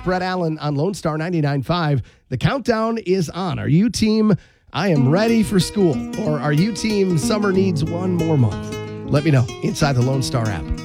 Brett Allen on Lone Star 99.5. The countdown is on. Are you team I am ready for school? Or are you team summer needs one more month? Let me know inside the Lone Star app.